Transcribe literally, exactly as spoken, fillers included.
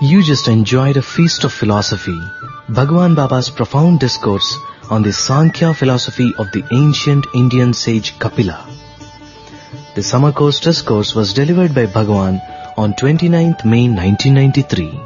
You just enjoyed a feast of philosophy, Bhagwan Baba's profound discourse on the Sankhya philosophy of the ancient Indian sage Kapila. The summer course discourse was delivered by Bhagwan on twenty-ninth May nineteen ninety-three.